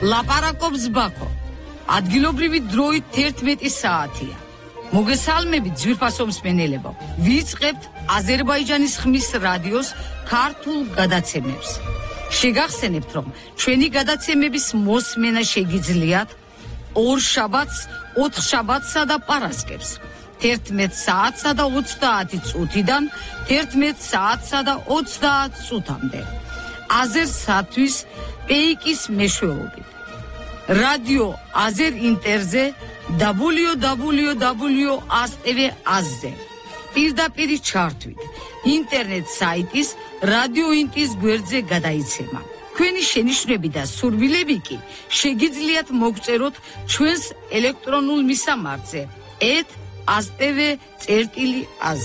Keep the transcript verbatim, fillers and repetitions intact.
ლაპარაკობს ბაქო. ადგილობრივი დროით თერთმეტი საათია. მოგესალმებით ძვირფასო მსმენელებო. ვიწყებთ აზერბაიჯანის ხმის რადიოს ქართულ გადაცემებს. შეგახსენებთ, რომ ჩვენი გადაცემების მოსმენა შეგიძლიათ ორ შაბათს, ოთხ შაბათსა და პარასკევს. თერთმეტ საათსა და ოცდაათი წუთიდან თერთმეტ საათსა და ოცდაათ წუთამდე. აზერსათვის პეიკის მეშვეობით. რადიო აზერ ინტერზე დაბლიუ დაბლიუ დაბლიუ აზ-ტვ აზზე. პირდაპირ ჩართვით ინტერნეტ საიტის რადიო ინტის გვერდზე გადაიცემა. თქვენი შენიშვნები და სურვილები კი შეგიძლიათ მოგწეროთ ჩვენს ელექტრონულ მისამართზე et aztv წერტილი az.